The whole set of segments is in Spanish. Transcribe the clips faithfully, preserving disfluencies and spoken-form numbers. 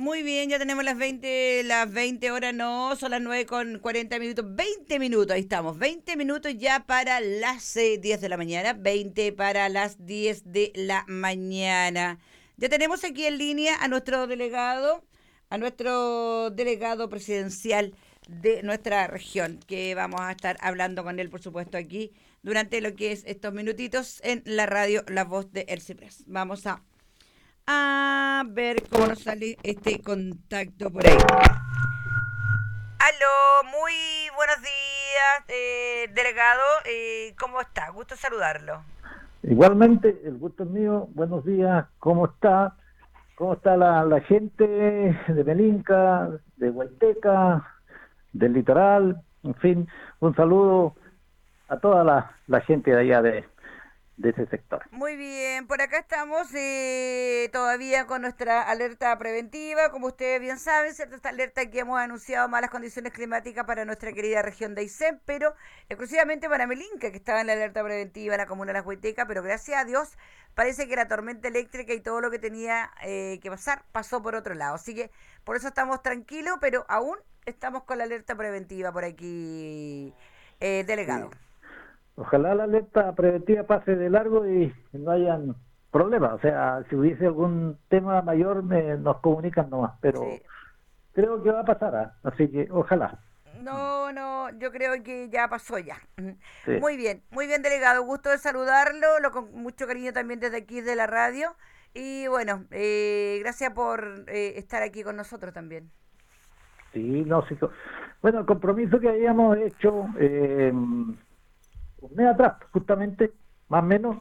Muy bien, ya tenemos las veinte, las veinte horas, no, son las nueve con cuarenta minutos, veinte minutos, ahí estamos, veinte minutos ya para las eh, diez de la mañana, veinte para las diez de la mañana. Ya tenemos aquí en línea a nuestro delegado, a nuestro delegado presidencial de nuestra región, que vamos a estar hablando con él, por supuesto, aquí durante lo que es estos minutitos en la radio La Voz de El Ciprés. Vamos a A ver cómo nos sale este contacto por ahí. Aló, muy buenos días, eh, delegado. Eh, ¿Cómo está? Gusto saludarlo. Igualmente, el gusto es mío. Buenos días. ¿Cómo está? ¿Cómo está la, la gente de Melinca, de Huayteca, del litoral? En fin, un saludo a toda la, la gente de allá de, de ese sector. Muy bien, por acá estamos eh, todavía con nuestra alerta preventiva, como ustedes bien saben, ¿cierto? Esta alerta que hemos anunciado malas condiciones climáticas para nuestra querida región de Aysén, pero exclusivamente para Melinca, que estaba en la alerta preventiva en la comuna de Las Huaytecas, pero gracias a Dios parece que la tormenta eléctrica y todo lo que tenía eh, que pasar pasó por otro lado, así que por eso estamos tranquilos, pero aún estamos con la alerta preventiva por aquí, eh, delegado. Sí. Ojalá la alerta preventiva pase de largo y no hayan problemas. O sea, si hubiese algún tema mayor, me, nos comunican nomás. Pero Sí. creo que va a pasar, ¿eh? Así que ojalá. No, no, yo creo que ya pasó ya. Sí. Muy bien, muy bien, delegado. Gusto de saludarlo, lo con mucho cariño también desde aquí de la radio. Y bueno, eh, gracias por eh, estar aquí con nosotros también. Sí, no, sí. Bueno, el compromiso que habíamos hecho eh, un mes atrás, justamente, más o menos,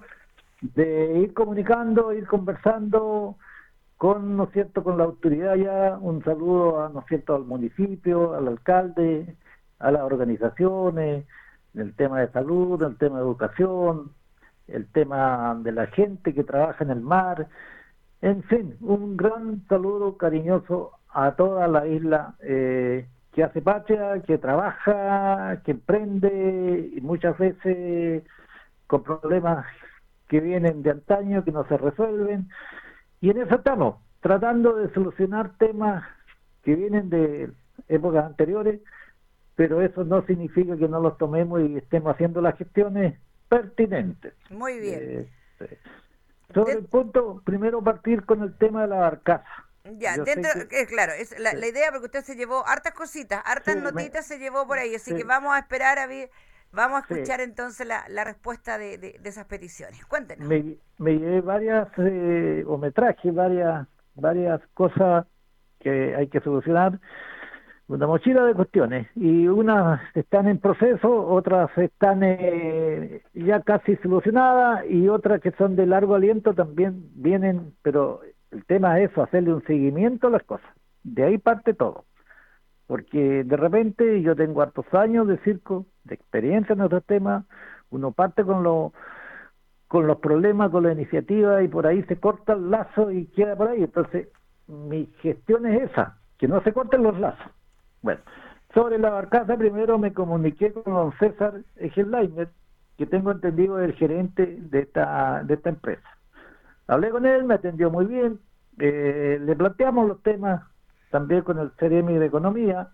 de ir comunicando, ir conversando con, ¿no es cierto?, con la autoridad ya, un saludo, a, ¿no es cierto?, al municipio, al alcalde, a las organizaciones, el tema de salud, el tema de educación, el tema de la gente que trabaja en el mar, en fin, un gran saludo cariñoso a toda la isla eh, que hace patria, que trabaja, que emprende, y muchas veces con problemas que vienen de antaño, que no se resuelven, y en eso estamos, tratando de solucionar temas que vienen de épocas anteriores, pero eso no significa que no los tomemos y estemos haciendo las gestiones pertinentes. Muy bien. Eh, eh, sobre De- el punto, primero partir con el tema de la barcaza. Ya, Yo sé dentro, que eh, claro, es la, sí, la idea porque usted se llevó hartas cositas, hartas sí, me- notitas se llevó por ahí, así sí, que vamos a esperar a ver, vamos a sí. escuchar entonces la, la respuesta de, de, de esas peticiones. Cuéntenos. me, me llevé varias, eh, o me traje varias, varias cosas que hay que solucionar, una mochila de cuestiones, y unas están en proceso, otras están eh, ya casi solucionadas, y otras que son de largo aliento también vienen, pero el tema es eso, hacerle un seguimiento a las cosas. De ahí parte todo. Porque de repente yo tengo hartos años de circo, de experiencia en otros temas, uno parte con lo, con los problemas, con la iniciativa y por ahí se corta el lazo y queda por ahí. Entonces, mi gestión es esa, que no se corten los lazos. Bueno, sobre la barcaza primero me comuniqué con don César Egelheimer, que tengo entendido es el gerente de esta, de esta empresa. Hablé con él, me atendió muy bien, eh, le planteamos los temas también con el C R M de Economía,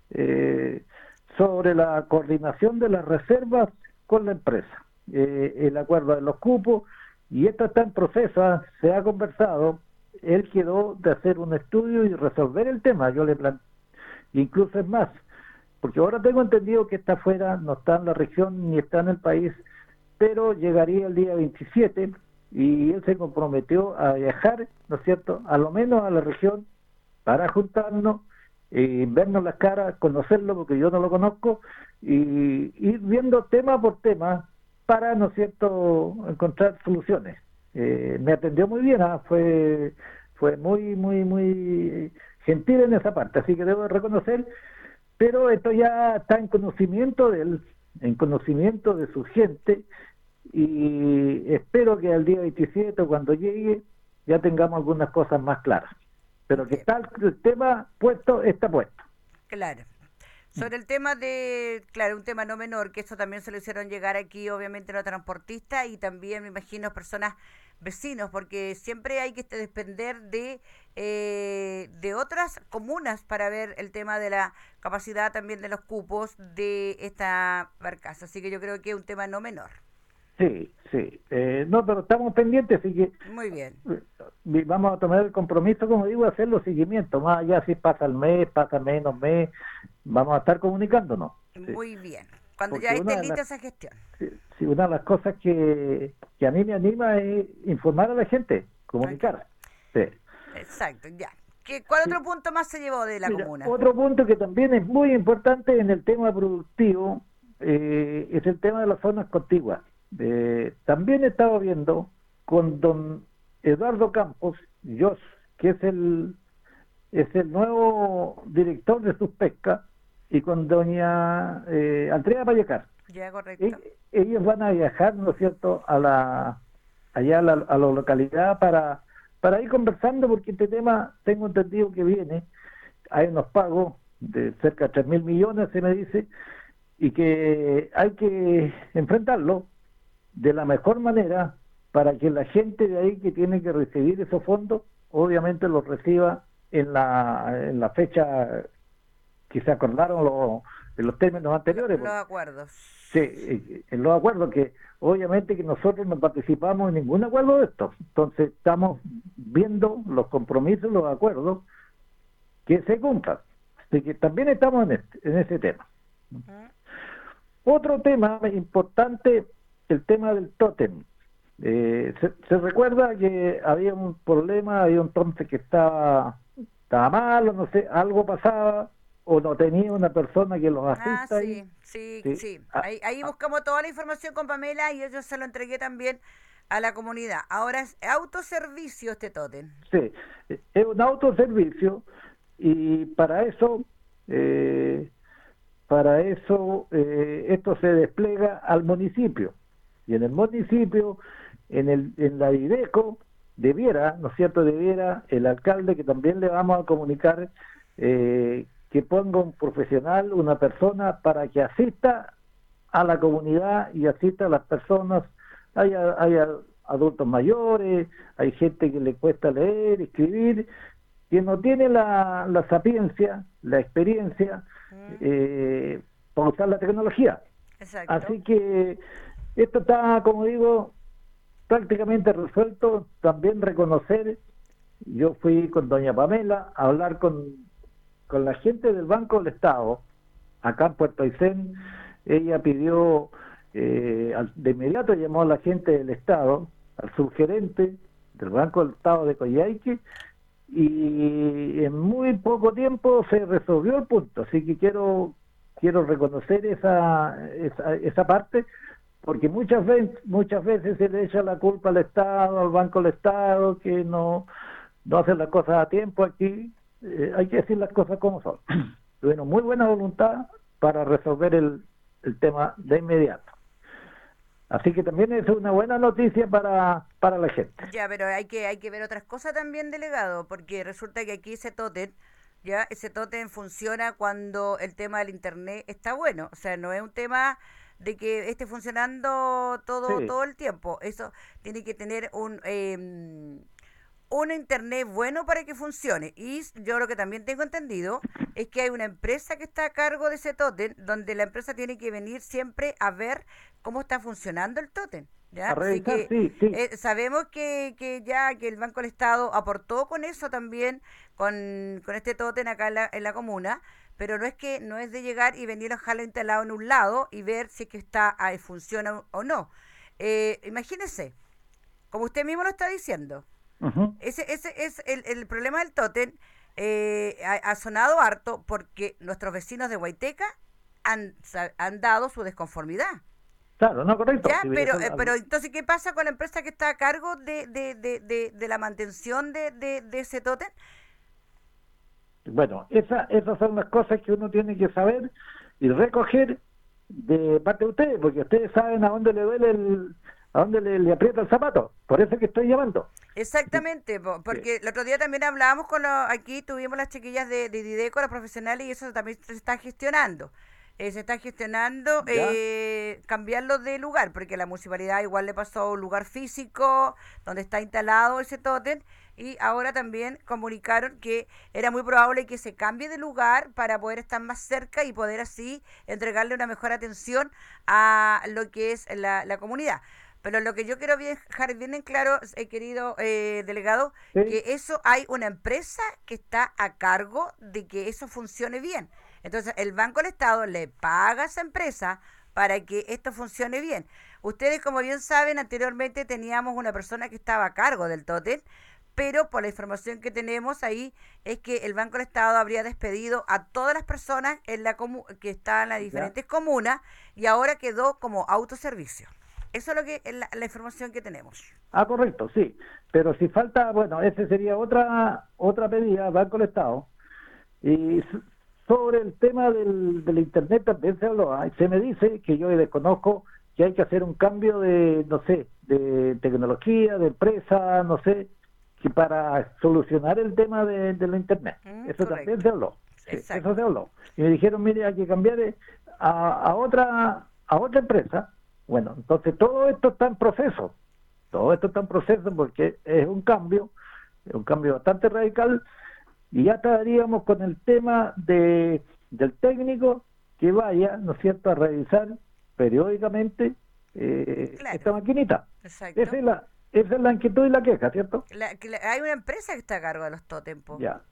eh, sobre la coordinación de las reservas con la empresa, eh, el acuerdo de los cupos, y esto está en proceso, ¿ah? Se ha conversado, él quedó de hacer un estudio y resolver el tema, yo le planteé, incluso es más, porque ahora tengo entendido que está afuera, no está en la región ni está en el país, pero llegaría el día veintisiete y él se comprometió a viajar, ¿no es cierto?, a lo menos a la región para juntarnos y vernos las caras, conocerlo porque yo no lo conozco, y ir viendo tema por tema para, ¿no es cierto?, encontrar soluciones. Eh, me atendió muy bien, ¿ah? fue fue muy, muy, muy gentil en esa parte, así que debo reconocer, pero esto ya está en conocimiento de él, en conocimiento de su gente, y espero que al día veintisiete, cuando llegue, ya tengamos algunas cosas más claras. Pero que está el tema puesto, está puesto. Claro. Sobre el tema de, claro, un tema no menor, que eso también se lo hicieron llegar aquí, obviamente, los transportistas y también, me imagino, personas vecinos, porque siempre hay que depender de, eh, de otras comunas para ver el tema de la capacidad también de los cupos de esta barcaza. Así que yo creo que es un tema no menor. Sí, sí. Eh, no, pero estamos pendientes, así que Muy bien. eh, vamos a tomar el compromiso, como digo, de hacer los seguimientos. Más allá si pasa el mes, pasa menos mes, vamos a estar comunicándonos. Sí. Muy bien. Cuando Porque ya una esté de lista las, esa gestión. sí, sí, una de las cosas que, que a mí me anima es informar a la gente, comunicar. Sí. Exacto, ya. ¿Qué, ¿Cuál Sí. otro punto más se llevó de la Mira, comuna? otro punto que también es muy importante en el tema productivo eh, es el tema de las zonas contiguas. Eh, también he estado viendo con don Eduardo Campos, Jos, que es el es el nuevo director de Suspesca, y con doña eh, Andrea Vallecar. Ya, correcto. E- ellos van a viajar, ¿no es cierto?, a la allá a la, a la localidad para para ir conversando, porque este tema tengo entendido que viene, hay unos pagos de cerca de tres mil millones, se me dice, y que hay que enfrentarlo de la mejor manera para que la gente de ahí que tiene que recibir esos fondos, obviamente los reciba en la, en la fecha que se acordaron los, en los términos Lo- anteriores. los acuerdos. Sí, en los acuerdos, que obviamente que nosotros no participamos en ningún acuerdo de esto. Entonces estamos viendo los compromisos, los acuerdos que se cumplan. Así que también estamos en, este, en ese tema. Ujú. Otro tema importante, el tema del tótem. Eh, se, se recuerda que había un problema, había un tótem que estaba, estaba malo, no sé, algo pasaba, o no tenía una persona que los Ah, asista ahí. sí, sí, Sí. sí. Ah, Ahí, ahí ah, buscamos toda la información con Pamela y yo se lo entregué también a la comunidad. Ahora es autoservicio este tótem. sí, es un autoservicio, y para eso, eh, para eso eh, esto se despliega al municipio. Y en el municipio, en el en la Dideco, debiera, ¿no es cierto?, debiera el alcalde, que también le vamos a comunicar, eh, que ponga un profesional, una persona, para que asista a la comunidad y asista a las personas. Hay, hay adultos mayores, hay gente que le cuesta leer, escribir, que no tiene la, la sapiencia, la experiencia Mm, eh, para usar la tecnología. exacto. Así que esto está, como digo, prácticamente resuelto. También reconocer, yo fui con doña Pamela a hablar con, con la gente del Banco del Estado, acá en Puerto Aysén. Ella pidió, eh, al- de inmediato llamó a la gente del Estado, al subgerente del Banco del Estado de Coyhaique, y en muy poco tiempo se resolvió el punto. Así que quiero quiero reconocer esa esa, esa parte, porque muchas veces muchas veces se le echa la culpa al Estado, al Banco del Estado, que no no hacen las cosas a tiempo. Aquí eh, hay que decir las cosas como son. Tuvieron muy buena voluntad para resolver el, el tema de inmediato. Así que también es una buena noticia para, para la gente. Ya, pero hay que hay que ver otras cosas también, delegado, porque resulta que aquí ese tótem, ya ese tótem funciona cuando el tema del internet está bueno, o sea, no es un tema de que esté funcionando todo Sí, todo el tiempo. Eso tiene que tener un em, un internet bueno para que funcione. Y s- yo lo que también tengo entendido es que hay una empresa que está a cargo de ese tótem, donde la empresa tiene que venir siempre a ver cómo está funcionando el tótem. ¿Ya? a Así revisar, que sí, sí. eh, sabemos que, que ya que el Banco del Estado aportó con eso también, con, con este tótem acá en la, en la comuna, pero no es que no es de llegar y venir a dejarlo instalado en un lado y ver si es que está ahí, funciona o no. Eh, imagínese, como usted mismo lo está diciendo, Ujú. ese, ese es el, el problema del tótem. Eh, ha, ha sonado harto porque nuestros vecinos de Huayteca han, sa- han dado su desconformidad. Claro, no, correcto. Ya, Sí, pero, eso, eh, al- pero entonces, ¿qué pasa con la empresa que está a cargo de, de, de, de, de la mantención de, de, de ese tótem? bueno, esa, esas son las cosas que uno tiene que saber y recoger de parte de ustedes, porque ustedes saben a dónde le duele el, a dónde le, le aprieta el zapato. Por eso es que estoy llamando. Exactamente, po- Sí, porque el otro día también hablábamos con los, aquí tuvimos las chiquillas de, de Dideco, las profesionales, y eso también se está gestionando. eh, se está gestionando eh, cambiarlo de lugar, porque la municipalidad igual le pasó a un lugar físico donde está instalado ese tótem, y ahora también comunicaron que era muy probable que se cambie de lugar para poder estar más cerca y poder así entregarle una mejor atención a lo que es la, la comunidad. Pero lo que yo quiero dejar bien en claro, eh, querido eh, delegado, Sí. que eso hay una empresa que está a cargo de que eso funcione bien. Entonces, el Banco del Estado le paga a esa empresa para que esto funcione bien. Ustedes, como bien saben, anteriormente teníamos una persona que estaba a cargo del tótem, pero por la información que tenemos ahí es que el Banco del Estado habría despedido a todas las personas en la comu- que estaban en las diferentes Ya. comunas, y ahora quedó como autoservicio. Eso es lo que es la, la información que tenemos. Ah, correcto, sí. Pero si falta, bueno, ese sería otra otra pedida, Banco del Estado. Y s- sobre el tema del, del Internet también se habló. ¿ah? Se me dice que yo desconozco que hay que hacer un cambio de, no sé, de tecnología, de empresa, no sé, que para solucionar el tema de, de la Internet. Mm, Eso también correcto. se habló. Sí, Exacto. eso se habló. Y me dijeron, mire, hay que cambiar eh, a, a otra a otra empresa. Bueno, entonces todo esto está en proceso. Todo esto está en proceso porque es un cambio, es un cambio bastante radical, y ya estaríamos con el tema de del técnico que vaya, ¿no es cierto?, a revisar periódicamente eh, Claro, esta maquinita. exacto. Esa es la esa es la inquietud y la queja, ¿cierto? La- que la- hay una empresa que está a cargo de los tótempos. Ya,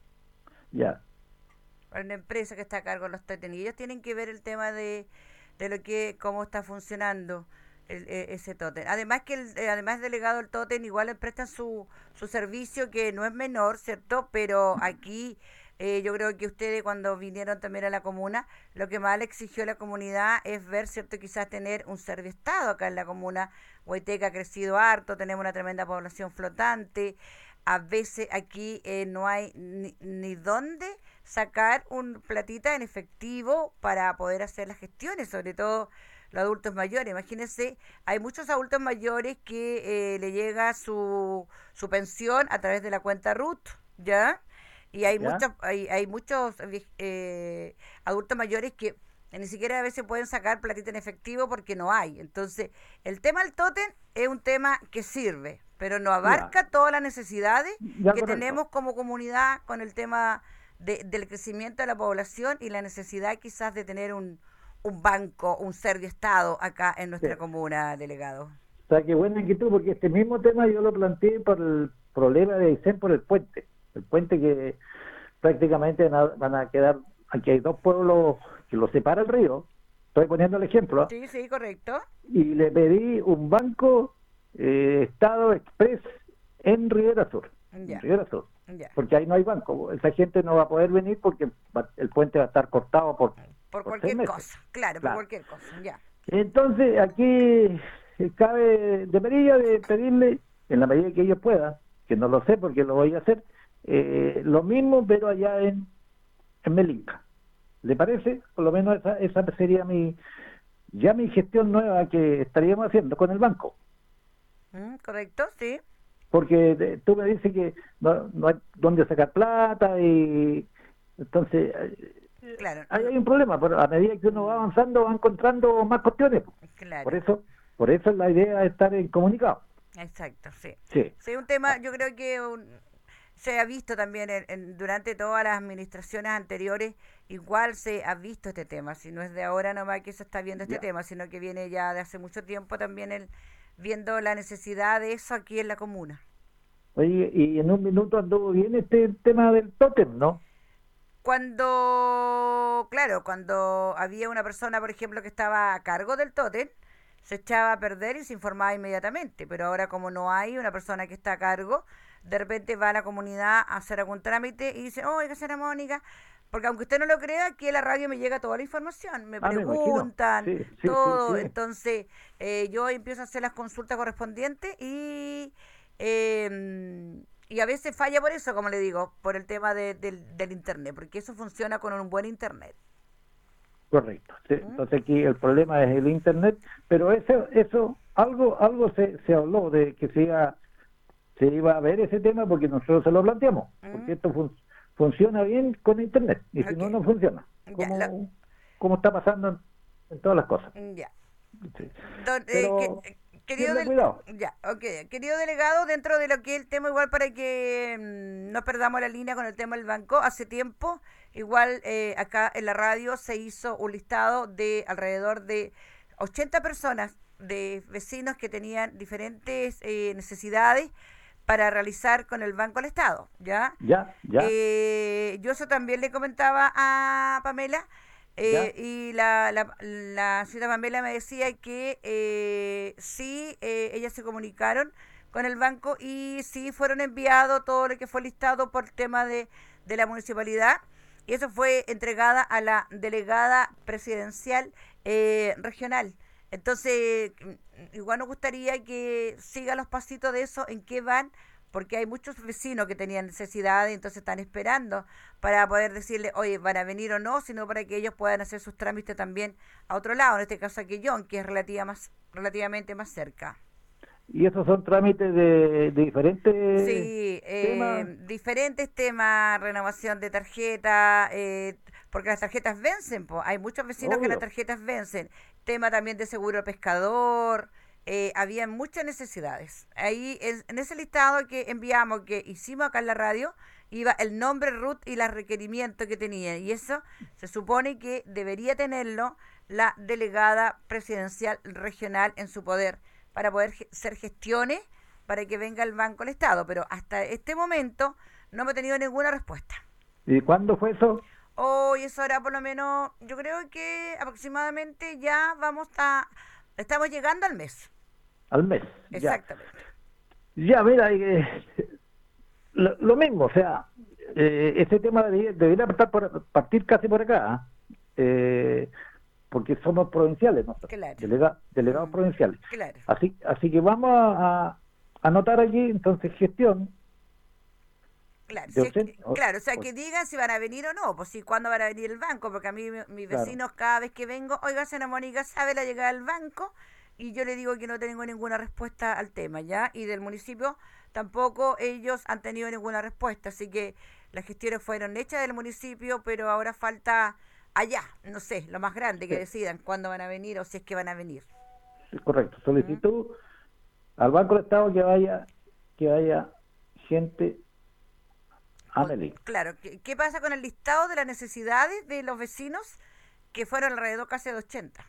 ya, Hay una empresa que está a cargo de los tótem, y ellos tienen que ver el tema de, de lo que, cómo está funcionando el, e- ese tótem. Además que el, eh, además delegado del tótem igual le prestan su, su servicio, que no es menor, ¿cierto? Pero aquí eh, yo creo que ustedes, cuando vinieron también a la comuna, lo que más le exigió la comunidad es ver, ¿cierto? Quizás tener un serviestado acá en la comuna. Hueteca ha crecido harto, tenemos una tremenda población flotante. A veces aquí eh, no hay ni, ni dónde sacar un platita en efectivo para poder hacer las gestiones, sobre todo los adultos mayores. Imagínense, hay muchos adultos mayores que eh, le llega su, su pensión a través de la cuenta RUT, ¿ya? Y hay ya, muchos, hay, hay muchos eh, adultos mayores que ni siquiera a veces pueden sacar platita en efectivo porque no hay. Entonces, el tema del tótem es un tema que sirve, pero no ya, abarca todas las necesidades ya, que correcto. tenemos como comunidad con el tema de, del crecimiento de la población y la necesidad quizás de tener un, un banco, un serviestado acá en Sí. nuestra comuna, delegado. O sea, qué buena inquietud, porque este mismo tema yo lo planteé por el problema de Aysén, por el puente. El puente que prácticamente van a, van a quedar, aquí hay dos pueblos que lo separa el río, estoy poniendo el ejemplo, ¿ah? Sí, sí, correcto. Y le pedí un banco eh, Estado Express en Rivera Sur, en Ya, Rivera Sur, ya. porque ahí no hay banco, esa gente no va a poder venir porque va- el puente va a estar cortado por, Por por seis cualquier meses. cosa, claro, por Claro. cualquier cosa, ya. Entonces, aquí eh, cabe, debería de pedirle, en la medida que ellos puedan, que no lo sé porque lo voy a hacer, eh, lo mismo, pero allá en, en Melinca. ¿Le parece? Por lo menos esa, esa sería mi ya mi gestión nueva que estaríamos haciendo con el banco. Mm, correcto, sí. Porque de- tú me dices que no, no hay dónde sacar plata y entonces eh, Claro, ahí mm, hay un problema, pero a medida que uno va avanzando va encontrando más cuestiones. claro. Por eso, por eso es la idea de estar en comunicado. Exacto, sí. Sí. Sí, un tema, yo creo que un- se ha visto también en- en- durante todas las administraciones anteriores, igual se ha visto este tema, si no es de ahora nomás que se está viendo este Ya. tema, sino que viene ya de hace mucho tiempo también el, viendo la necesidad de eso aquí en la comuna. Oye, y en un minuto anduvo bien este tema del tótem, ¿no? Cuando, claro, cuando había una persona, por ejemplo, que estaba a cargo del tótem, se echaba a perder y se informaba inmediatamente. Pero ahora, como no hay una persona que está a cargo, de repente va a la comunidad a hacer algún trámite y dice, oiga, señora Mónica, porque aunque usted no lo crea, aquí a la radio me llega toda la información, me Ah, me imagino. preguntan, Sí, sí, sí, todo. sí. Entonces, eh, yo empiezo a hacer las consultas correspondientes y... eh, y a veces falla por eso, como le digo, por el tema de- del, del internet, porque eso funciona con un buen internet. Correcto. Sí, ¿Mm? entonces aquí el problema es el internet, pero eso, eso, algo, algo se, se habló de que se iba, se iba a ver ese tema porque nosotros se lo planteamos, ¿Mm? porque esto fun- funciona bien con internet, y si no, Ok. no funciona. Ya, Como, lo, como está pasando en, en todas las cosas. Ya. Sí. Don, Pero, eh, que, querido, ten del, cuidado. ya, okay. Querido delegado, dentro de lo que es el tema, igual para que mmm, no perdamos la línea con el tema del banco, hace tiempo, igual eh, acá en la radio se hizo un listado de alrededor de ochenta personas, de vecinos que tenían diferentes eh, necesidades para realizar con el Banco del Estado, ¿ya? Ya, ya, Eh, yo eso también le comentaba a Pamela, ya. eh, y la, la, la señora Pamela me decía que eh, sí, eh, ellas se comunicaron con el banco y sí fueron enviados todo lo que fue listado por tema de, de la municipalidad, y eso fue entregada a la delegada presidencial eh, regional. Entonces, igual nos gustaría que siga los pasitos de eso, en qué van, porque hay muchos vecinos que tenían necesidades, entonces están esperando para poder decirle, oye, van a venir o no, sino para que ellos puedan hacer sus trámites también a otro lado, en este caso a Quellón, que es relativa más, relativamente más cerca. Y esos son trámites de, de diferentes Sí, temas. eh, diferentes temas, renovación de tarjeta, eh, porque las tarjetas vencen, po. Hay muchos vecinos que las Obvio. tarjetas vencen. Tema también de seguro pescador, eh, había muchas necesidades. Ahí, en, en ese listado que enviamos, que hicimos acá en la radio, iba el nombre R U T y los requerimientos que tenía. Y eso se supone que debería tenerlo la delegada presidencial regional en su poder, para poder ge- hacer gestiones para que venga el Banco del Estado, pero hasta este momento no me he tenido ninguna respuesta. ¿Y cuándo fue eso? Hoy es hora por lo menos, yo creo que aproximadamente ya vamos a, estamos llegando al mes. Al mes. Ya. Exactamente. Ya, mira, eh, lo, lo mismo, o sea, eh, ese tema debería, debería partir, por, partir casi por acá, ¿eh? Porque somos provinciales nosotros, Claro. delega, delegados Mm, provinciales. claro. Así, así que vamos a, a anotar aquí entonces gestión Claro, de si es que- ochenta, o- claro, o sea, o- que digan si van a venir o no, pues si cuándo van a venir el banco, porque a mí mi- mis claro, vecinos cada vez que vengo, oiga, señora Mónica, ¿sabe la llegada del banco? Y yo le digo que no tengo ninguna respuesta al tema, ¿ya? Y del municipio tampoco ellos han tenido ninguna respuesta, así que las gestiones fueron hechas del municipio, pero ahora falta allá, no sé, lo más grande, que sí, decidan cuándo van a venir o si es que van a venir. sí, correcto. ¿Mm? Solicitud al Banco del Estado que vaya, que vaya gente a O- Melín. claro, ¿qué, qué pasa con el listado de las necesidades de los vecinos que fueron alrededor casi de ochenta?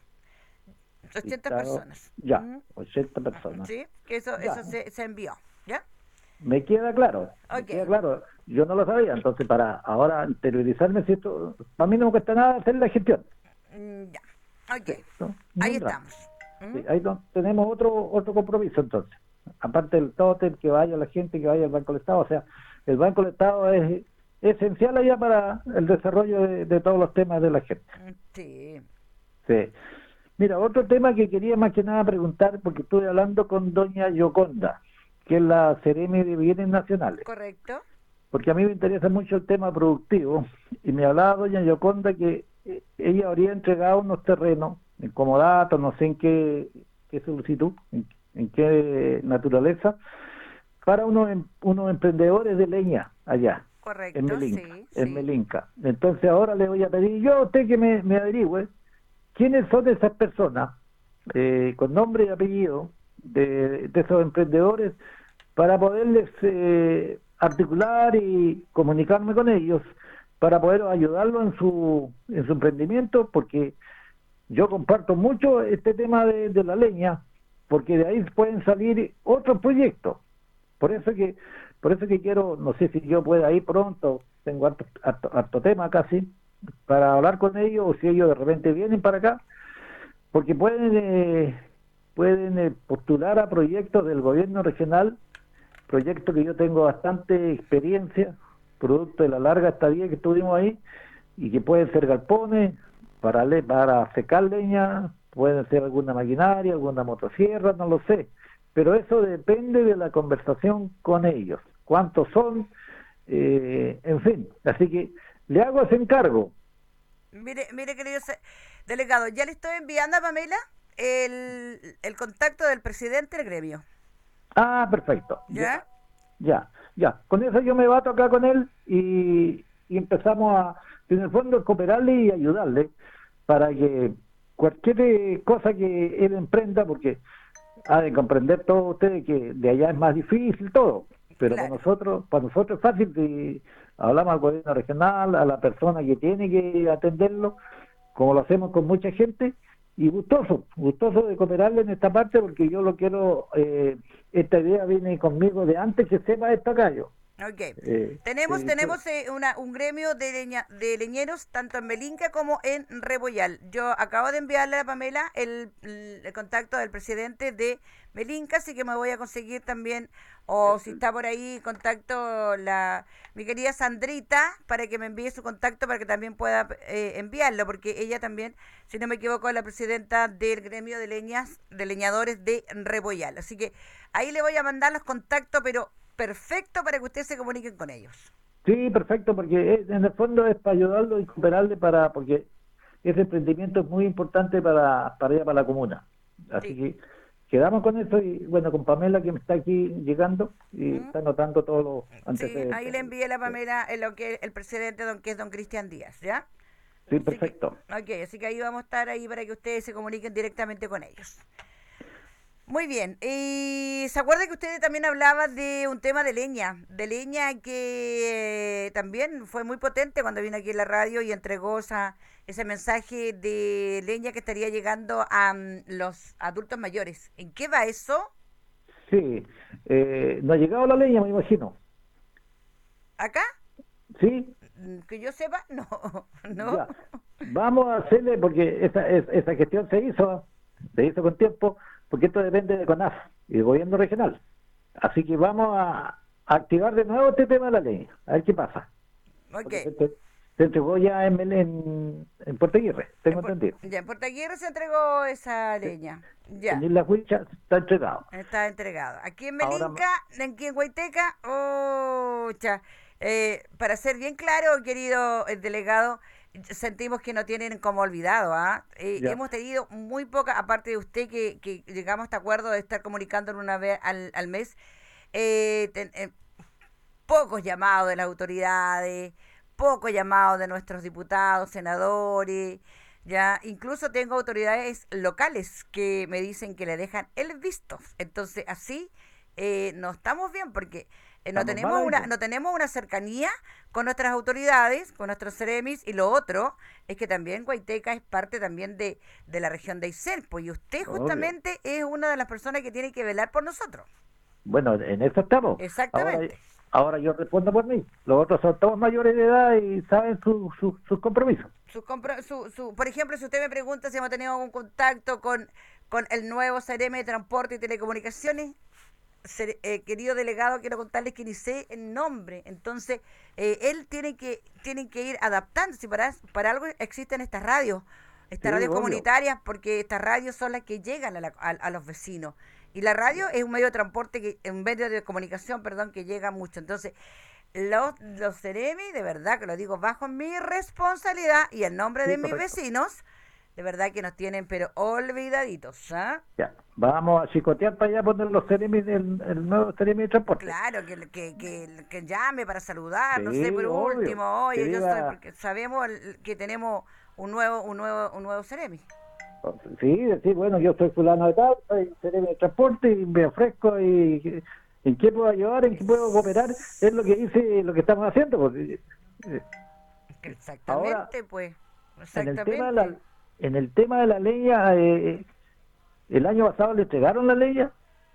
ochenta Listado, personas. ya, ¿Mm? ochenta personas. ¿Sí? Que eso, Ya, eso se, se envió. ¿Ya? me queda claro, me Ok. queda claro. Yo no lo sabía, entonces para ahora interiorizarme, si esto, para mí no me cuesta nada hacer la gestión. Mm, ya. Ok. Sí, ¿no? Ahí Ningún drama. estamos. ¿Mm? Sí, ahí no- tenemos otro otro compromiso entonces. Aparte del tótem, que vaya la gente, que vaya al Banco del Estado. O sea, el Banco del Estado es esencial allá para el desarrollo de, de todos los temas de la gente. Mm, Sí. Sí. Mira, otro tema que quería más que nada preguntar, porque estuve hablando con doña Yoconda, que es la Seremi de Bienes Nacionales, Correcto. porque a mí me interesa mucho el tema productivo, y me hablaba doña Yoconda que eh, ella habría entregado unos terrenos en comodato, no sé en qué, qué solicitud, en, en qué naturaleza, para unos, em- unos emprendedores de leña allá, Correcto. en Melinca, Sí. en Sí. Melinca. Entonces ahora le voy a pedir yo a usted que me, me averigüe quiénes son esas personas, eh, con nombre y apellido, de, de esos emprendedores, para poderles eh, articular y comunicarme con ellos, para poder ayudarlos en su, en su emprendimiento, porque yo comparto mucho este tema de, de la leña, porque de ahí pueden salir otros proyectos. Por eso que, por eso que quiero, no sé si yo pueda ir pronto, tengo harto, harto, harto tema casi, para hablar con ellos, o si ellos de repente vienen para acá, porque pueden eh, pueden eh, postular a proyectos del gobierno regional, proyectos que yo tengo bastante experiencia, producto de la larga estadía que estuvimos ahí, y que pueden ser galpones para le, para secar leña, pueden ser alguna maquinaria, alguna motosierra, no lo sé, pero eso depende de la conversación con ellos, cuántos son, eh, en fin, así que le hago ese encargo. Mire, mire, querido se- delegado, ya le estoy enviando a Pamela el, el contacto del presidente del gremio. Ah, perfecto, ¿Ya? ya, ya, ya, con eso yo me bato acá con él y, y empezamos a, en el fondo, cooperarle y ayudarle, para que cualquier eh, cosa que él emprenda, porque ha de comprender todos ustedes que de allá es más difícil todo, pero Claro. para nosotros, para nosotros es fácil. Si hablamos al gobierno regional, a la persona que tiene que atenderlo, como lo hacemos con mucha gente, y gustoso, gustoso de cooperarle en esta parte, porque yo lo quiero, eh, esta idea viene conmigo de antes que sepa esto acá yo. Ok. Eh, tenemos eh, tenemos eh, una, un gremio de, leña, de leñeros tanto en Melinca como en Reboyal. Yo acabo de enviarle a Pamela el, el contacto del presidente de Melinca, así que me voy a conseguir también, o si está por ahí, contacto la mi querida Sandrita, para que me envíe su contacto para que también pueda eh, enviarlo, porque ella también, si no me equivoco, es la presidenta del gremio de leñas, de leñadores de Reboyal. Así que ahí le voy a mandar los contactos, pero perfecto para que ustedes se comuniquen con ellos. Sí, perfecto, porque es- en el fondo es para ayudarlo y cooperarle para, porque ese emprendimiento es muy importante para, para ella, para la comuna. Así Sí. que quedamos con eso y bueno, con Pamela que me está aquí llegando y ¿Mm? está anotando todos los Sí, antecedentes. ahí le envié a la Pamela en lo que el presidente, don que es don Cristian Díaz, ¿ya? Sí, Así que, perfecto. ok, así que ahí vamos a estar ahí para que ustedes se comuniquen directamente con ellos. Muy bien, y se acuerda que usted también hablaba de un tema de leña, de leña que eh, también fue muy potente cuando vino aquí en la radio y entregó esa, ese mensaje de leña que estaría llegando a mm, los adultos mayores. ¿En qué va eso? Sí, eh, no ha llegado la leña, me imagino. ¿Acá? Sí, Mm, Que yo sepa, no, no. ya. Vamos a hacerle, porque esa, es- esa gestión se hizo, se hizo con tiempo, porque esto depende de CONAF y del gobierno regional. Así que vamos a, a activar de nuevo este tema de la leña, a ver qué pasa. Ok. Porque se, entre- se entregó ya en, Mel- en, en Puerto Aguirre, tengo En Puer- entendido. ya, en Puerto Aguirre se entregó esa leña. Ya, En Isla Huicha está entregado. está entregado. Aquí en Ahora, Melinca, aquí en Huayteca, oh, cha, eh, para ser bien claro, querido eh, delegado, sentimos que no tienen como olvidado, ¿ah? Eh, ya, hemos tenido muy poca, aparte de usted que, que llegamos a este acuerdo de estar comunicándonos una vez al, al mes, eh, ten- eh, pocos llamados de las autoridades, pocos llamados de nuestros diputados, senadores, ya incluso tengo autoridades locales que me dicen que le dejan el visto. Entonces así eh, no estamos bien porque eh, no estamos mal tenemos ahí, una pues. no tenemos una cercanía con nuestras autoridades, con nuestros ceremis, y lo otro es que también Guaiteca es parte también de, de la región de Aysén, pues, y usted Obvio. justamente es una de las personas que tiene que velar por nosotros. Bueno, en eso estamos. Ahora, Exactamente. ahora yo respondo por mí. Los otros son todos mayores de edad y saben su- su- sus compromisos. Su, compro- su, su, por ejemplo, si usted me pregunta si hemos tenido algún contacto con, con el nuevo C R M de Transporte y Telecomunicaciones, ser- eh, querido delegado, quiero contarles que ni sé el nombre. Entonces, eh, él tiene que, tiene que ir adaptándose. Para, para algo existen estas radios, estas Sí, radios obvio. comunitarias, porque estas radios son las que llegan a, la- a- a los vecinos. Y la radio es un medio de transporte, que, un medio de comunicación, perdón, que llega mucho. Entonces, los, los Ceremi, de verdad que lo digo bajo mi responsabilidad y en nombre Sí, de mis correcto. vecinos, de verdad que nos tienen pero olvidaditos, ¿ah? Ya, vamos a chicotear para allá, poner los ceremis del el nuevo ceremi de transporte. Claro, que, que, que, que llame para saludar, no sé, Sí, por obvio. último, oye, Que yo soy, diga, porque sabemos el- que tenemos un nuevo, un nuevo, un nuevo Ceremi. sí, decir, bueno, yo soy fulano de tal, soy ceremi de transporte y me ofrezco y en qué puedo ayudar, en qué puedo cooperar, es lo que dice, lo que estamos haciendo. Porque, eh, Exactamente, ahora, pues, en el exactamente. tema de la, en el tema de la leña, eh, el año pasado le entregaron la leña.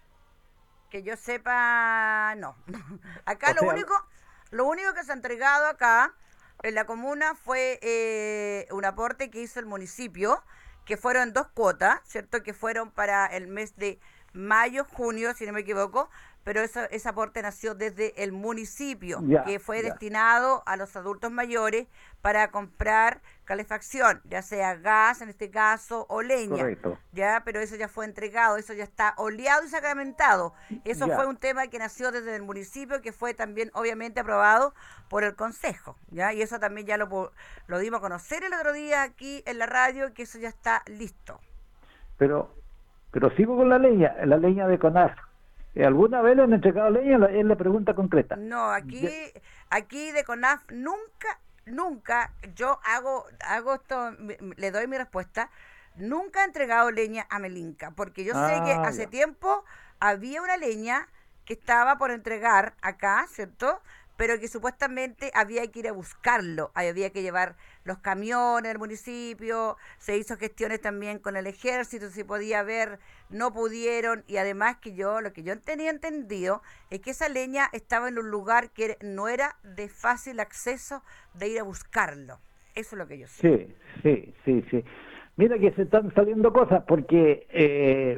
Que yo sepa, no. Acá O lo sea, único, lo único que se ha entregado acá en la comuna fue eh, un aporte que hizo el municipio, que fueron dos cuotas, ¿cierto? Que fueron para el mes de mayo, junio, si no me equivoco, pero eso, ese aporte nació desde el municipio, ya, que fue ya. destinado a los adultos mayores para comprar calefacción, ya sea gas en este caso o leña. Correcto. Ya, pero eso ya fue entregado, eso ya está oleado y sacramentado. Eso Ya. fue un tema que nació desde el municipio, que fue también obviamente aprobado por el consejo, ya, y eso también ya lo, po- lo dimos a conocer el otro día aquí en la radio, que eso ya está listo. Pero, pero sigo con la leña, la leña de CONAF. ¿Alguna vez le han entregado leña? La- Es la pregunta concreta. No, aquí, aquí de CONAF nunca nunca, yo hago, hago esto, me- me- le doy mi respuesta, nunca he entregado leña a Melinka, porque yo sé que Ah, hace ya. tiempo había una leña que estaba por entregar acá, ¿cierto? Pero que supuestamente había que ir a buscarlo, ahí había que llevar los camiones del municipio, se hizo gestiones también con el ejército, si podía haber, no pudieron, y además que yo, lo que yo tenía entendido, es que esa leña estaba en un lugar que no era de fácil acceso de ir a buscarlo. Eso es lo que yo sé. Sí, sí, sí, sí. Mira que se están saliendo cosas porque, eh,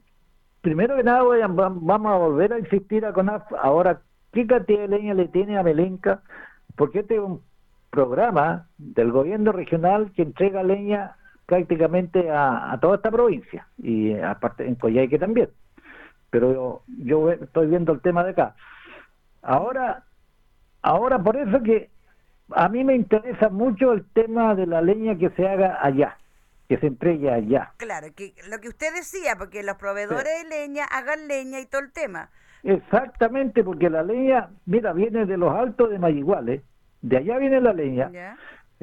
primero que nada, voy a- va- vamos a volver a insistir a CONAF ahora, ¿qué cantidad de leña le tiene a Melenca? Porque este es un programa del gobierno regional que entrega leña prácticamente a, a toda esta provincia, y aparte en Coyhaique también. Pero yo, yo ve- estoy viendo el tema de acá. Ahora, ahora por eso que a mí me interesa mucho el tema de la leña que se haga allá, que se entregue allá. Claro, que lo que usted decía, porque los Sí. proveedores de leña hagan leña y todo el tema. Exactamente, porque la leña, mira, viene de los altos de Mayiguales, de allá viene la leña, ¿Ya?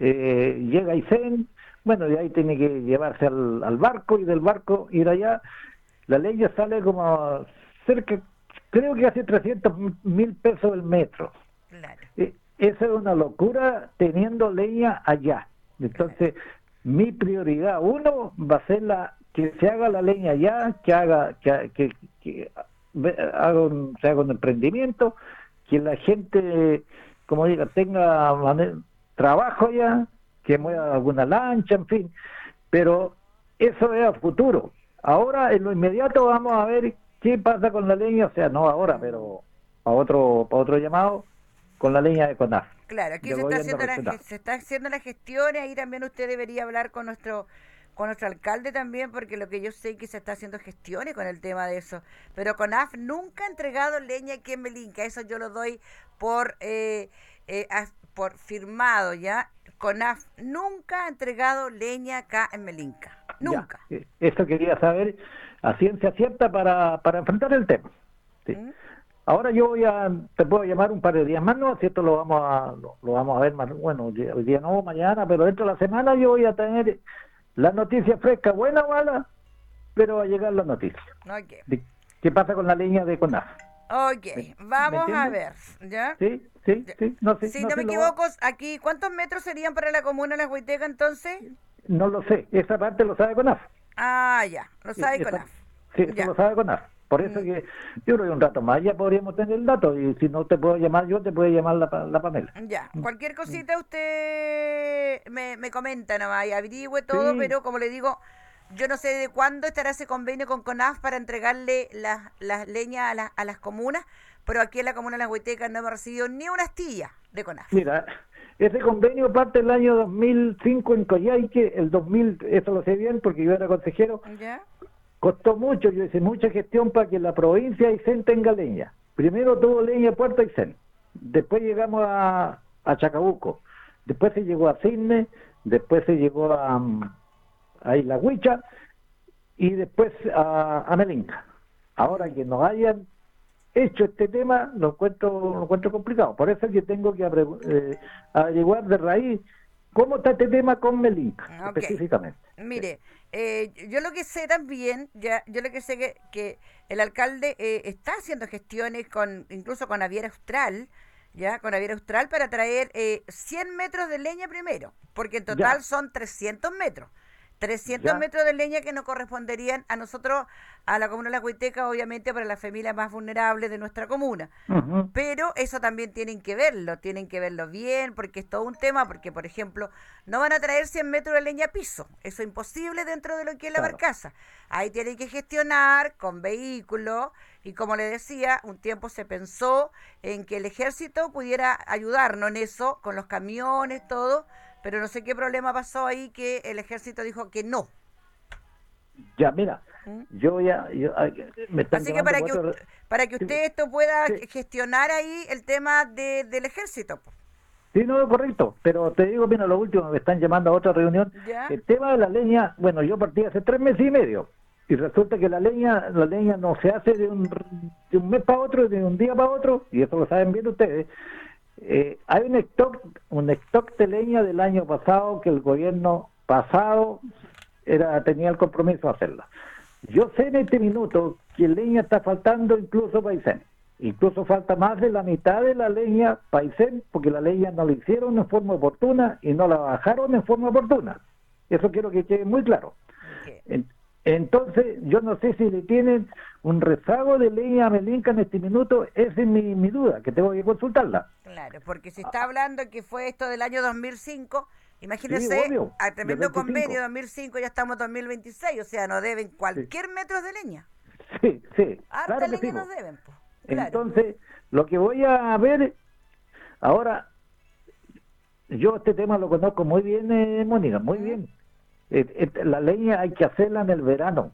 eh, llega a Aysén, bueno, de ahí tiene que llevarse al, al barco y del barco ir allá. La leña sale como cerca, creo que hace trescientos mil pesos el metro. Claro, Eh, Esa es una locura teniendo leña allá. claro. Entonces, mi prioridad uno va a ser la que se haga la leña allá, que haga que, que, que ve- haga un, se haga un emprendimiento, que la gente, como diga, tenga mane- trabajo allá, que mueva alguna lancha, en fin. Pero eso es a futuro. Ahora, en lo inmediato, vamos a ver qué pasa con la leña, o sea, no ahora, pero para otro, para otro llamado, con la leña de CONAF, Claro, aquí del se está gobierno haciendo la, regional. ge- se está haciendo la gestión y ahí también usted debería hablar con nuestro con nuestro alcalde también, porque lo que yo sé que se está haciendo gestiones con el tema de eso. Pero CONAF nunca ha entregado leña aquí en Melinca, eso yo lo doy por eh, eh, as- por firmado, ¿ya? CONAF nunca ha entregado leña acá en Melinca, Ya, nunca. eh, eso quería saber a ciencia cierta para, para enfrentar el tema. Sí. ¿Mm? Ahora yo voy a, te puedo llamar un par de días más, ¿no? Si esto lo vamos a, lo, lo vamos a ver más, bueno, hoy día hoy día no, mañana, pero dentro de la semana yo voy a tener la noticia fresca, buena o mala, pero va a llegar la noticia. Ok, De, ¿qué pasa con la leña de CONAF? ok, ¿Me, me vamos a entiendes? ver, ¿ya? Sí, sí, Ya. sí, no sé, Si no no me sé, lo, va- equivoco, aquí, ¿cuántos metros serían para la comuna de Las Huaytecas entonces? no lo sé, esa parte lo sabe CONAF. Ah, ya, lo Eh, sabe esa- CONAF. sí, eso Ya. lo sabe CONAF. Por eso Mm, que yo creo que un rato más ya podríamos tener el dato, y si no te puedo llamar yo, te puede llamar la, Pa- la Pamela. ya, Mm, cualquier mm. cosita usted me, me comenta nomás y averigüe todo, Sí, pero como le digo, yo no sé de cuándo estará ese convenio con CONAF para entregarle las las leñas a, la- a las comunas, pero aquí en la comuna de Las Huaytecas no hemos recibido ni una astilla de CONAF. mira, ese convenio parte del año dos mil cinco en Coyhaique, el dos mil, eso lo sé bien porque yo era consejero, ¿Ya? costó mucho, yo hice mucha gestión para que la provincia de Aysén tenga leña. Primero tuvo leña Puerto Aysén, después llegamos a, a Chacabuco, después se llegó a Cisne, después se llegó a, mm, a Isla Huicha y después a, a Melinca. Ahora que nos hayan hecho este tema, lo encuentro, lo encuentro complicado. Por eso es que tengo que apre- eh, averiguar de raíz cómo está este tema con Melinca, Ok. específicamente. Mire, eh, yo lo que sé también, ya, yo lo que sé que, que el alcalde eh, está haciendo gestiones con, incluso con Naviera Austral, ya, con Naviera Austral para traer eh, cien metros de leña primero, porque en total Ya, son trescientos metros. trescientos ya. metros de leña que nos corresponderían a nosotros, a la comuna de La Huayteca, obviamente para las familias más vulnerables de nuestra comuna. Ujú. Pero eso también tienen que verlo, tienen que verlo bien, porque es todo un tema, porque por ejemplo, no van a traer cien metros de leña a piso, eso es imposible dentro de lo que es la Claro. barcaza. Ahí tienen que gestionar con vehículos, y como le decía, un tiempo se pensó en que el ejército pudiera ayudarnos en eso, con los camiones, todo, pero no sé qué problema pasó ahí que el ejército dijo que no. Ya, mira, ¿Mm? yo ya, yo- ay, me están Así que llamando para por que, otro... usted, para que Sí, usted esto pueda sí, gestionar ahí el tema de, del ejército. sí, no, correcto, pero te digo, mira, lo último, me están llamando a otra reunión. ¿Ya? El tema de la leña, bueno, yo partí hace tres meses y medio, y resulta que la leña, la leña no se hace de un, de un mes para otro, de un día para otro, y eso lo saben bien ustedes. Eh, hay un stock, un stock de leña del año pasado que el gobierno pasado era tenía el compromiso de hacerla. Yo sé en este minuto que leña está faltando incluso para Aysén. Incluso falta más de la mitad de la leña para Aysén porque la leña no la hicieron en forma oportuna y no la bajaron en forma oportuna. Eso quiero que quede muy claro. Okay. En, entonces, yo no sé si le tienen un rezago de leña a Melinca en este minuto, esa es mi, mi duda, que tengo que consultarla. Claro, porque se está hablando que fue esto del año dos mil cinco, imagínense, Sí, obvio, al tremendo del veinticinco. convenio dos mil cinco, ya estamos en dos mil veintiséis, o sea, nos deben cualquier Sí. metro de leña. Sí, sí, Harta claro que leña sí, nos po. deben, pues. Claro. Entonces, lo que voy a ver, ahora, yo este tema lo conozco muy bien, eh, Mónica, muy ¿Mm? bien. Eh, eh, la leña hay que hacerla en el verano.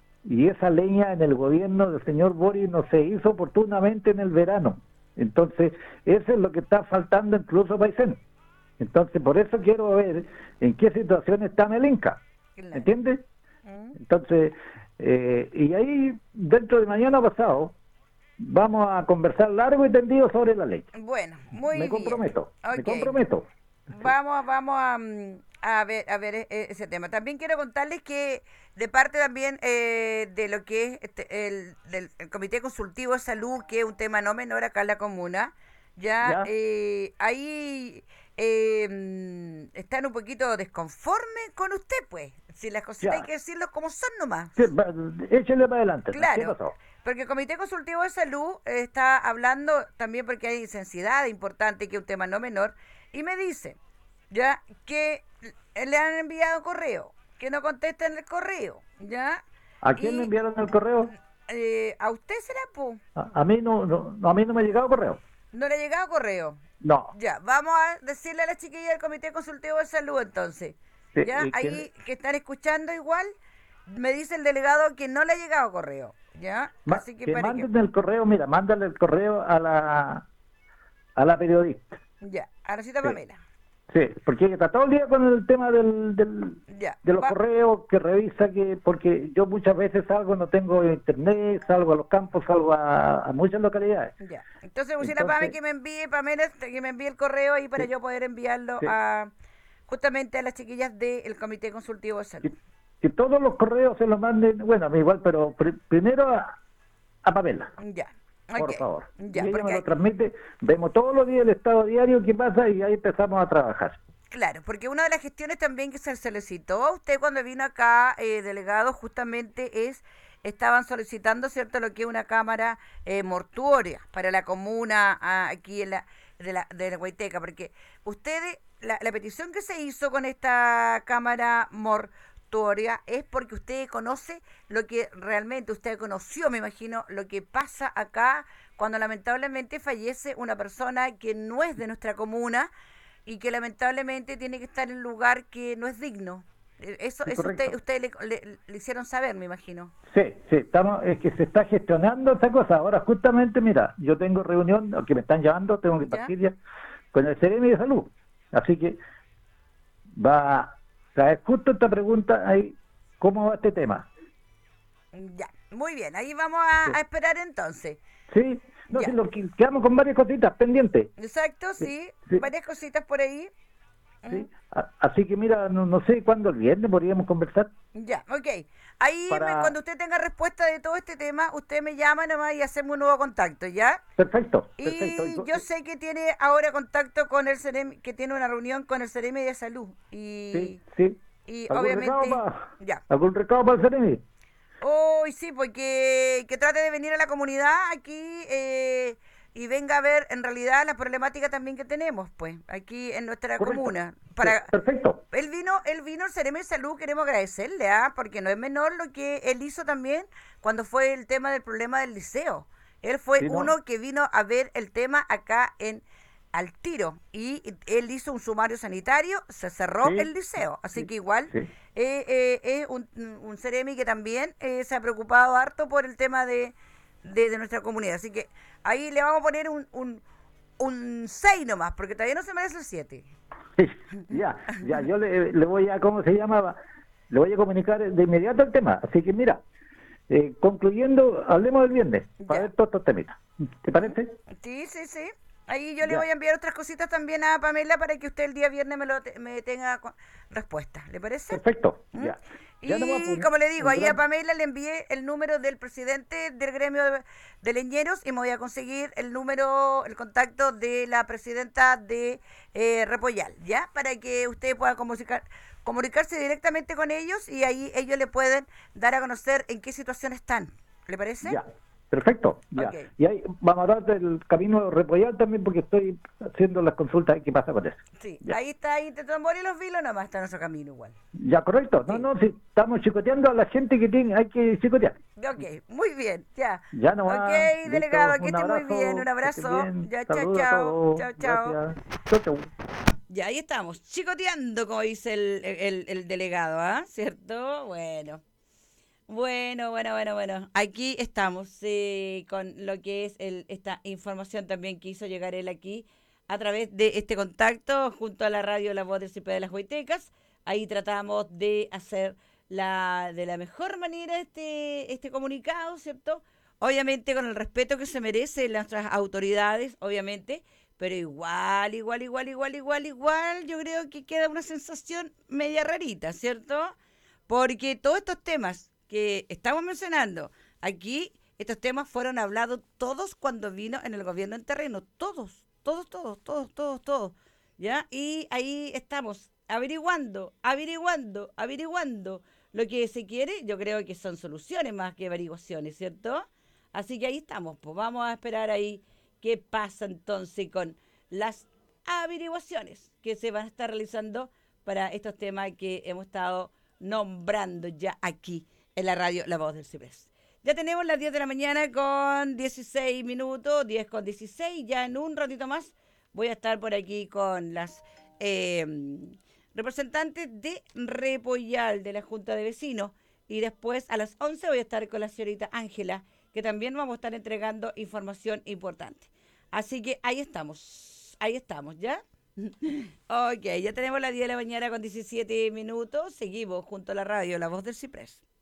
Y esa leña en el gobierno del señor Boris no se hizo oportunamente en el verano. Entonces, eso es lo que está faltando incluso para Aysén. Entonces, por eso quiero ver en qué situación está Melinca. Claro. ¿Entiendes? ¿Mm? Entonces, eh, y ahí, dentro de mañana pasado, vamos a conversar largo y tendido sobre la ley. Bueno, muy Me bien. comprometo, me Ok. comprometo. Vamos, vamos a, mm, a ver, a ver e- ese tema. También quiero contarles que de parte también eh, de lo que es este, el, del el Comité Consultivo de Salud, que es un tema no menor acá en la comuna, ya, ¿Ya? eh, ahí eh, mm, están un poquito desconformes con usted, pues. Si las cositas Ya. hay que decirlo como son nomás. Sí, va, échale para adelante. ¿Qué Claro, pasó? porque el Comité Consultivo de Salud eh, está hablando también porque hay sensibilidad importante, que es un tema no menor, y me dice, ya, que le han enviado correo, que no contestan el correo, ya. ¿A quién y, le enviaron el correo? eh, ¿A usted será, po? A, a mí no, no, no, a mí no me ha llegado correo. ¿No le ha llegado correo? No. Ya, vamos a decirle a la chiquilla del Comité Consultivo de Salud entonces. Sí, Ya, y ahí que- que están escuchando igual, me dice el delegado que no le ha llegado correo, ¿ya? ma- Así que, que para que... manden el correo, mira, mándale el correo a la a la periodista. Ya, a Rosita Sí. Pamela. Sí, porque está todo el día con el tema del, del Ya. de los va- correos, que revisa, que porque yo muchas veces salgo, no tengo internet, salgo a los campos, salgo a, a muchas localidades. Ya. Entonces, Lucila Pame, Entonces- que me envíe, Pamela, este, que me envíe el correo ahí para Sí. yo poder enviarlo Sí. a justamente a las chiquillas del Comité Consultivo de Salud. Que, que todos los correos se los manden, bueno, a mí igual, pero pr- primero a, a Pamela. Ya. Por Ok. favor. Ya, y ella porque me lo hay- transmite, vemos todos los días el estado diario que pasa y ahí empezamos a trabajar. Claro, porque una de las gestiones también que se solicitó a usted cuando vino acá, eh, delegado, justamente es, estaban solicitando, ¿cierto?, lo que es una cámara eh, mortuoria para la comuna ah, aquí en la de la, de la Guaiteca, porque ustedes, la, la petición que se hizo con esta cámara mortuoria es porque usted conoce lo que realmente, usted conoció, me imagino, lo que pasa acá cuando lamentablemente fallece una persona que no es de nuestra comuna, y que lamentablemente tiene que estar en un lugar que no es digno. Eh, Eso, Sí, eso usted, correcto. usted le, le- le hicieron saber, me imagino. Sí, sí, estamos, es que se está gestionando esta cosa. Ahora justamente, mira, yo tengo reunión, que me están llamando, tengo que ¿Ya? partir ya, con el Ceremi de Salud. Así que va a traer justo esta pregunta ahí, ¿cómo va este tema? Ya, muy bien, ahí vamos a, Sí. a esperar entonces. ¿Sí? No, Ya. si lo que- quedamos con varias cositas pendientes. Exacto, sí, Sí. varias cositas por ahí. ¿Sí? A- Así que mira, no, no sé cuándo el viernes podríamos conversar. Ya, ok. Ahí Para- me- cuando usted tenga respuesta de todo este tema, usted me llama nomás y hacemos un nuevo contacto, ¿ya? Perfecto, Y perfecto. yo sé que tiene ahora contacto con el Ceremi, que tiene una reunión con el Ceremi de Salud. Y, Sí, sí. y ¿Algún obviamente... recado pa- Ya. ¿Algún recado para el Ceremi? Uy, sí, porque que trate de venir a la comunidad aquí eh, y venga a ver en realidad la problemática también que tenemos, pues, aquí en nuestra Correcto. comuna. Para Sí, perfecto. él vino, él vino al Ceremi de Salud, queremos agradecerle, ¿ah? Porque no es menor lo que él hizo también cuando fue el tema del problema del liceo. Él fue Sí, no. uno que vino a ver el tema acá en al tiro y él hizo un sumario sanitario, se cerró Sí. el liceo, así Sí, que igual sí. eh, eh, es un, un Ceremi que también eh, se ha preocupado harto por el tema de, de, de nuestra comunidad, así que ahí le vamos a poner un un, un seis nomás, porque todavía no se merece el siete. ya, ya, yo le, le voy a, ¿cómo se llamaba? Le voy a comunicar de inmediato el tema. Así que mira, eh, concluyendo, hablemos del viernes, para Ya. ver todos estos temitas. ¿Te parece? Sí, sí, sí. Ahí yo le Ya. voy a enviar otras cositas también a Pamela para que usted el día viernes me, lo te- me tenga con- respuesta. ¿Le parece? Perfecto, ¿Mm? ya. Ya nomás, Y pues, como le digo, un ahí a gran... Pamela le envié el número del presidente del gremio de, de leñeros y me voy a conseguir el número, el contacto de la presidenta de eh, Repollal, ¿ya? Para que usted pueda comunicar, comunicarse directamente con ellos y ahí ellos le pueden dar a conocer en qué situación están. ¿Le parece? Ya, perfecto, ya. Ok. Y ahí vamos a hablar del camino de Repollar también porque estoy haciendo las consultas y qué pasa con eso. Sí, Ya, ahí está, ahí te tomó y los vilos, nomás está nuestro camino igual. ya, correcto. No, Sí. no, si estamos chicoteando a la gente que tiene, hay que chicotear. Ok, muy bien, ya. Ya Ok, nomás, listo, delegado, que un esté muy bien, un abrazo, que estén abrazo. bien, Ya, chao, saludos a chao, todos, chao, chao. gracias. Chau, chau. Ya, ahí estamos, chicoteando, como dice el, el, el delegado, ¿ah? ¿Cierto? Bueno. Bueno, bueno, bueno, bueno. Aquí estamos eh, con lo que es el, esta información también que hizo llegar él aquí a través de este contacto junto a la radio La Voz del C I P de las Huaytecas. Ahí tratamos de hacer la de la mejor manera este, este comunicado, ¿cierto? Obviamente con el respeto que se merecen nuestras autoridades, obviamente, pero igual, igual, igual, igual, igual, igual, yo creo que queda una sensación media rarita, ¿cierto? Porque todos estos temas que estamos mencionando aquí, estos temas fueron hablados todos cuando vino en el gobierno en terreno, todos, todos, todos, todos, todos, todos, ¿ya? Y ahí estamos averiguando, averiguando, averiguando lo que se quiere. Yo creo que son soluciones más que averiguaciones, ¿cierto? Así que ahí estamos, pues vamos a esperar ahí qué pasa entonces con las averiguaciones que se van a estar realizando para estos temas que hemos estado nombrando ya aquí en la radio La Voz del Ciprés. Ya tenemos las diez de la mañana con dieciséis minutos, diez con dieciséis. Ya en un ratito más voy a estar por aquí con las eh, representantes de Repollal, de la Junta de Vecinos. Y después a las once voy a estar con la señorita Ángela, que también vamos a estar entregando información importante. Así que ahí estamos, ahí estamos, ¿ya? Ok, ya tenemos las diez de la mañana con diecisiete minutos. Seguimos junto a la radio La Voz del Ciprés.